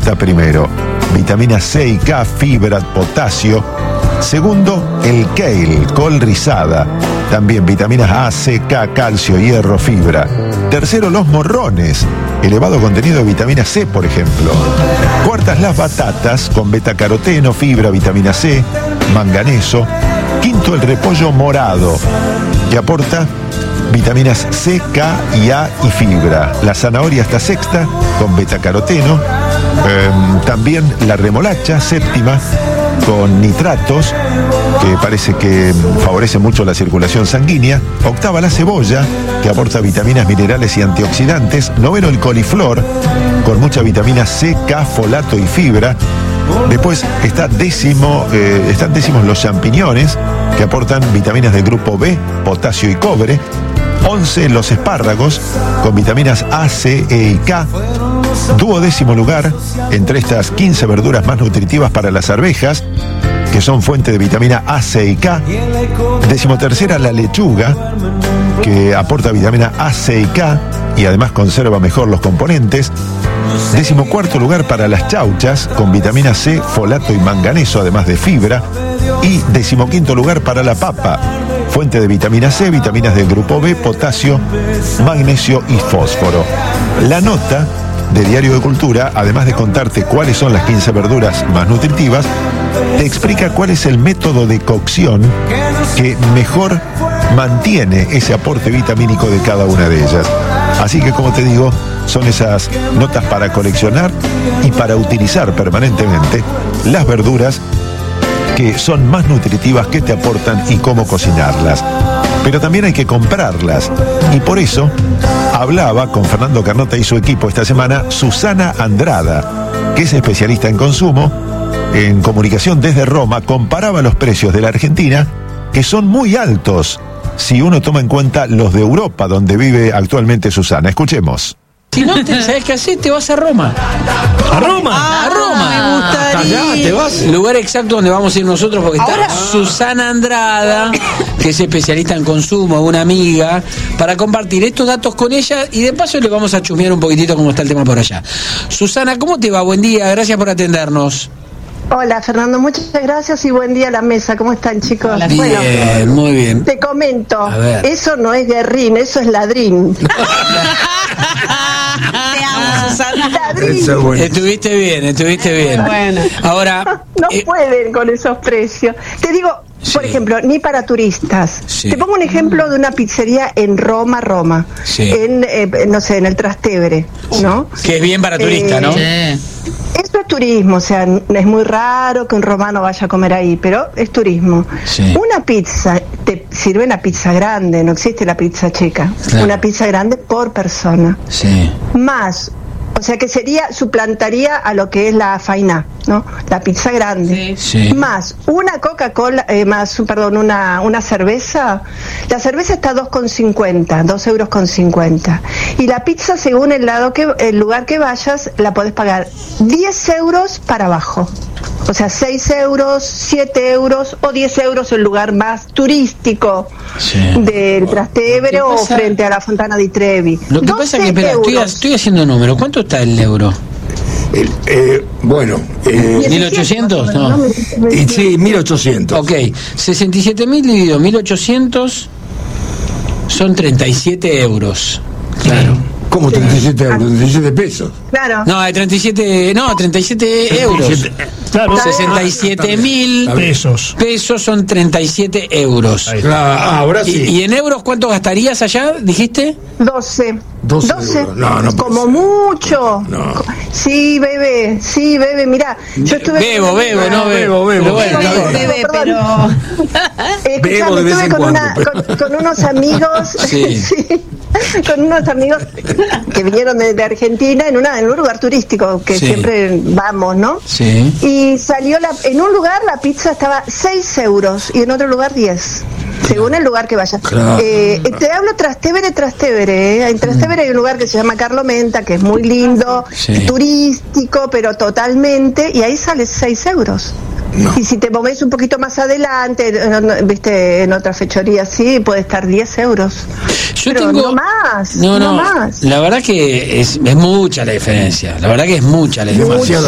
está primero. Vitamina C y K, fibra, potasio. Segundo, el kale, col rizada. También vitaminas A, C, K, calcio, hierro, fibra. Tercero, los morrones. Elevado contenido de vitamina C, por ejemplo. Cuartas, las batatas con betacaroteno, fibra, vitamina C, manganeso. Quinto, el repollo morado, que aporta vitaminas C, K y A y fibra. La zanahoria está sexta, con betacaroteno. También la remolacha, séptima, con nitratos, que parece que favorece mucho la circulación sanguínea. Octava, la cebolla, que aporta vitaminas, minerales y antioxidantes. Noveno, el coliflor, con mucha vitamina C, K, folato y fibra. Después están décimos los champiñones, que aportan vitaminas del grupo B, potasio y cobre. 11, los espárragos, con vitaminas A, C, E y K. Duodécimo lugar, entre estas 15 verduras más nutritivas para las arvejas, que son fuente de vitamina A, C y K. 13ª, la lechuga, que aporta vitamina A, C y K y además conserva mejor los componentes. 14º lugar para las chauchas, con vitamina C, folato y manganeso, además de fibra. Y 15º lugar para la papa, fuente de vitamina C, vitaminas del grupo B, potasio, magnesio y fósforo. La nota de Diario de Cultura, además de contarte cuáles son las 15 verduras más nutritivas, te explica cuál es el método de cocción que mejor mantiene ese aporte vitamínico de cada una de ellas. Así que, como te digo, son esas notas para coleccionar y para utilizar permanentemente las verduras que son más nutritivas, que te aportan y cómo cocinarlas. Pero también hay que comprarlas, y por eso hablaba con Fernando Carnota y su equipo esta semana Susana Andrada, que es especialista en consumo, en comunicación desde Roma. Comparaba los precios de la Argentina, que son muy altos si uno toma en cuenta los de Europa, donde vive actualmente Susana. Escuchemos. Si no, ¿sabes qué haces? Te vas a Roma. ¿A Roma? A Roma. Me gustaría. Hasta allá te vas. Lugar exacto donde vamos a ir nosotros, porque está Susana Andrada, que es especialista en consumo, una amiga, para compartir estos datos con ella, y de paso le vamos a chusmear un poquitito cómo está el tema por allá. Susana, ¿cómo te va? Buen día, gracias por atendernos. Hola Fernando, muchas gracias y buen día a la mesa. ¿Cómo están, chicos? Bien, bueno, muy bien. Te comento, eso no es guerrín, eso es ladrín. Te amo, Susana. Ladrín. Estuviste bien. Bueno. Ahora no pueden con esos precios. Te digo, por ejemplo, ni para turistas. Te pongo un ejemplo de una pizzería en Roma, en en el Trastevere, ¿no? Que es bien para turistas, ¿no? Esto es turismo, o sea, es muy raro que un romano vaya a comer ahí, pero es turismo. Una pizza, te sirve una pizza grande, no existe la pizza chica. Una pizza grande por persona. Más, o sea que suplantaría a lo que es la fainá, ¿no? La pizza grande. Más una Coca-Cola, una cerveza. La cerveza está 2,50 €. Y la pizza, según el lugar que vayas, la podés pagar 10 € para abajo. O sea, 6 €, 7 € o 10 € el lugar más turístico del Trastevere o frente a la Fontana di Trevi. Lo que pasa es que, estoy haciendo número. ¿Cuánto está el euro? 1800, ¿no? Sí, 1800. Ok, 67.000 dividido 1800 son 37 €. Claro. ¿Cómo 37 €? 37 pesos. Claro. No, 37 euros. Claro. 67.000 pesos son 37 €. Ahora sí. ¿Y en euros cuánto gastarías allá, dijiste? 12. No, como mucho. No. Sí, bebé, mirá, yo estuve... Bebo. Estuve con unos amigos, con unos amigos que vinieron de Argentina en un lugar turístico que siempre vamos, ¿no? Y salió en un lugar la pizza estaba 6 € y en otro lugar 10. Según el lugar que vayas. Te hablo Trastevere. En Trastevere hay un lugar que se llama Carlo Menta, que es muy lindo, turístico, pero totalmente, y ahí sale 6 €. Y si te moves un poquito más adelante, viste, en otra fechoría así, puede estar 10 €. Pero no más. La verdad que es mucha la diferencia. La verdad que es mucha la diferencia.